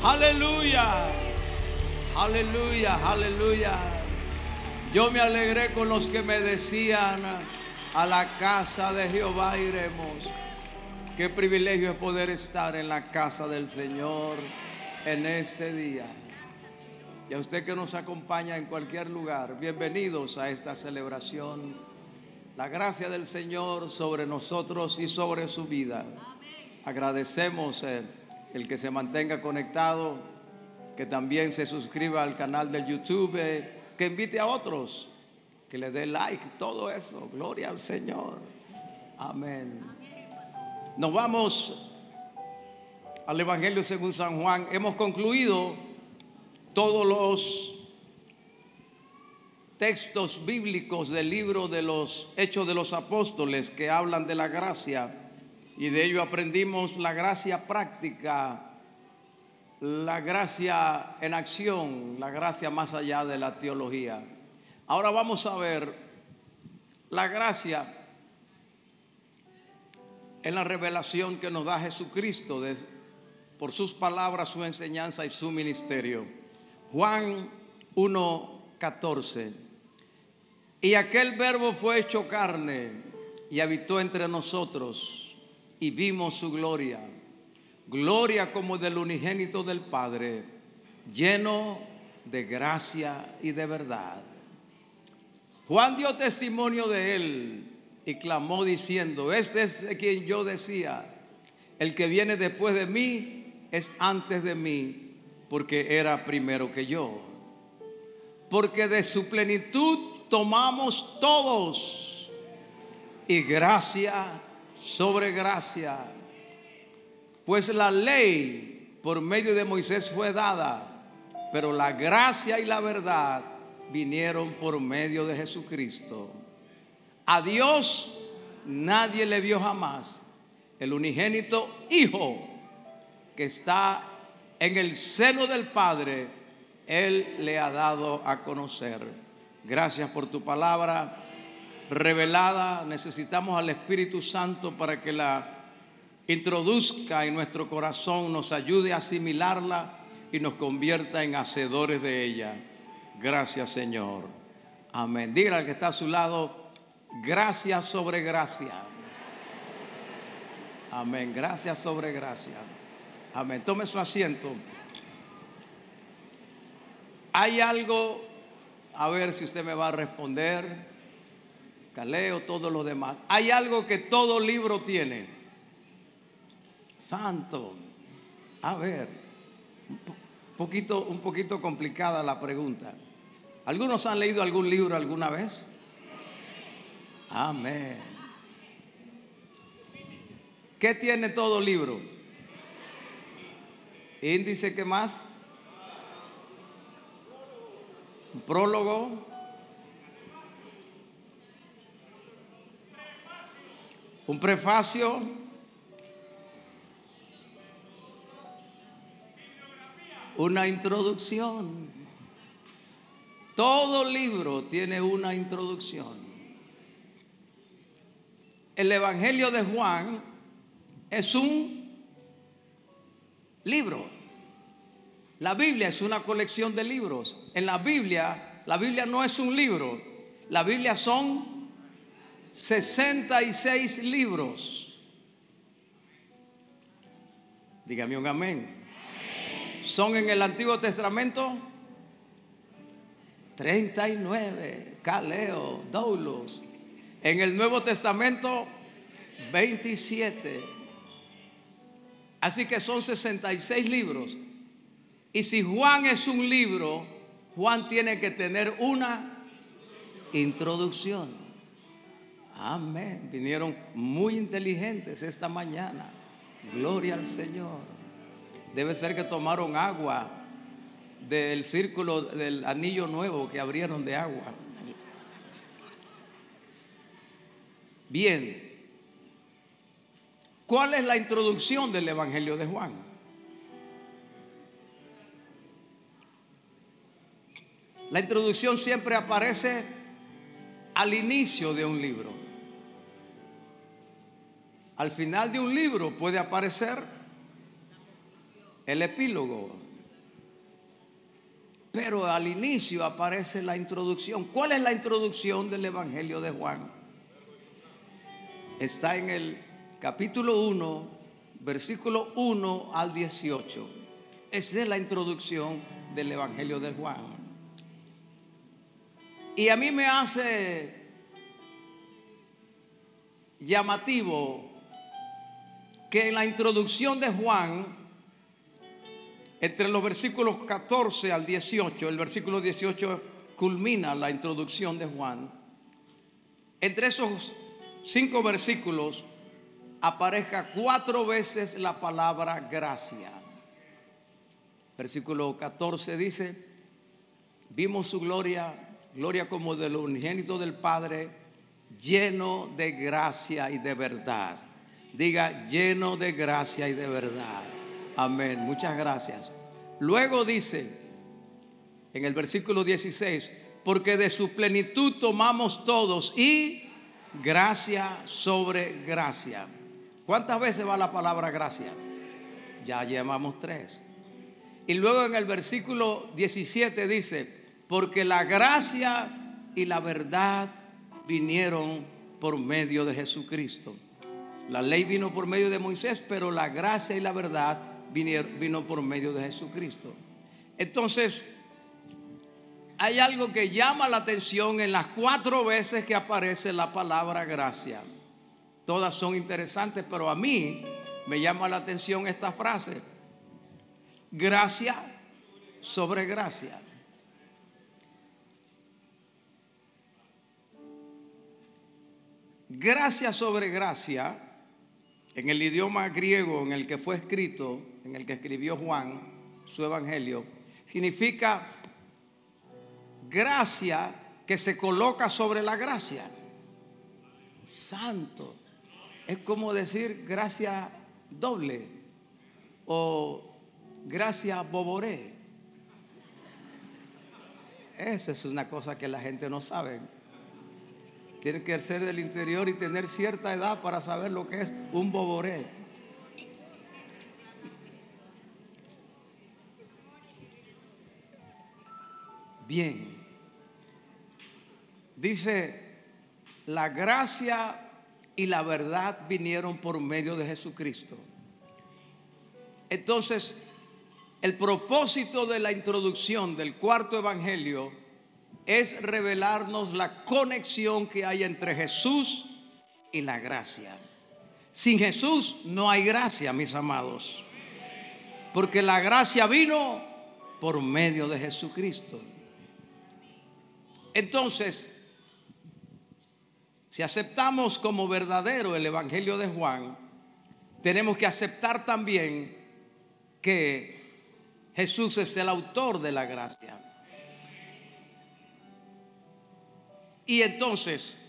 Aleluya, aleluya, aleluya. Yo me alegré con los que me decían: a la casa de Jehová iremos. Qué privilegio es poder estar en la casa del Señor en este día. Y a usted que nos acompaña en cualquier lugar, bienvenidos a esta celebración. La gracia del Señor sobre nosotros y sobre su vida. Agradecemos el que se mantenga conectado, que también se suscriba al canal del YouTube, que invite a otros, que le dé like, todo eso. Gloria al Señor. Amén. Nos vamos al Evangelio según San Juan. Hemos concluido todos los textos bíblicos del libro de los Hechos de los Apóstoles que hablan de la gracia, y de ello aprendimos la gracia práctica, la gracia en acción, la gracia más allá de la teología. Ahora vamos a ver la gracia en la revelación que nos da Jesucristo por sus palabras, su enseñanza y su ministerio. Juan 1:14. Y aquel verbo fue hecho carne y habitó entre nosotros, y vimos su gloria, gloria como del unigénito del Padre, lleno de gracia y de verdad. Juan dio testimonio de él y clamó diciendo: este es de quien yo decía, el que viene después de mí es antes de mí, porque era primero que yo. Porque de su plenitud tomamos todos, y gracia sobre gracia. Pues la ley por medio de Moisés fue dada, pero la gracia y la verdad vinieron por medio de Jesucristo. A Dios nadie le vio jamás. El unigénito Hijo que está en el seno del Padre, Él le ha dado a conocer. Gracias por tu palabra revelada. Necesitamos al Espíritu Santo para que la introduzca en nuestro corazón, nos ayude a asimilarla y nos convierta en hacedores de ella. Gracias, Señor. Amén. Dígale al que está a su lado: gracia sobre gracia. Amén. Gracia sobre gracia. Amén. Tome su asiento. Hay algo, a ver si usted me va a responder. Caleo, todo lo demás. Hay algo que todo libro tiene. Santo. A ver, un poquito complicada la pregunta. ¿Algunos han leído algún libro alguna vez? Amén. ¿Qué tiene todo libro? Índice, ¿qué más? Un prólogo. Un prefacio. Una introducción. Todo libro tiene una introducción. El Evangelio de Juan es un libro. La Biblia es una colección de libros. En la Biblia no es un libro. La Biblia son 66 libros. Dígame un amén. Son en el Antiguo Testamento 39, Caleo, Doulos. En el Nuevo Testamento 27. Así que son 66 libros. Y si Juan es un libro, Juan tiene que tener una introducción. Amén. Vinieron muy inteligentes esta mañana. Gloria al Señor. Debe ser que tomaron agua del círculo, del anillo nuevo que abrieron de agua. Bien. ¿Cuál es la introducción del Evangelio de Juan? La introducción siempre aparece al inicio de un libro. Al final de un libro puede aparecer el epílogo. Pero al inicio aparece la introducción. ¿Cuál es la introducción del Evangelio de Juan? Está en el capítulo 1, versículo 1 al 18. Esa es la introducción del Evangelio de Juan. Y a mí me hace llamativo que en la introducción de Juan, entre los versículos 14 al 18, el versículo 18 culmina la introducción de Juan. Entre esos 5 versículos aparezca 4 veces la palabra gracia. Versículo 14 dice: vimos su gloria, gloria como del unigénito del Padre, lleno de gracia y de verdad. Diga: lleno de gracia y de verdad. Amén, muchas gracias. Luego dice en el versículo 16: porque de su plenitud tomamos todos y gracia sobre gracia. ¿Cuántas veces va la palabra gracia? Ya llevamos 3. Y luego en el versículo 17 dice: porque la gracia y la verdad vinieron por medio de Jesucristo. La ley vino por medio de Moisés, pero la gracia y la verdad vino por medio de Jesucristo. Entonces, hay algo que llama la atención en las 4 veces que aparece la palabra gracia. Todas son interesantes, pero a mí me llama la atención esta frase: gracia sobre gracia. Gracia sobre gracia, en el idioma griego en el que fue escrito, en el que escribió Juan su evangelio, significa gracia que se coloca sobre la gracia. Santo. Es como decir gracia doble o gracia boboré. Esa es una cosa que la gente no sabe. Tiene que ser del interior y tener cierta edad para saber lo que es un boboré. Bien. Dice: la gracia y la verdad vinieron por medio de Jesucristo. Entonces, el propósito de la introducción del 4.º evangelio es revelarnos la conexión que hay entre Jesús y la gracia. Sin Jesús no hay gracia, mis amados, porque la gracia vino por medio de Jesucristo. Entonces, si aceptamos como verdadero el evangelio de Juan, tenemos que aceptar también que Jesús es el autor de la gracia. Y entonces,